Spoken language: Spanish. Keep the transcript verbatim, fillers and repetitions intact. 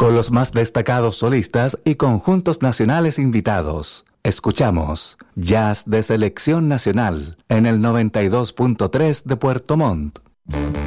con los más destacados solistas y conjuntos nacionales invitados. Escuchamos Jazz de Selección Nacional en el noventa y dos punto tres de Puerto Montt.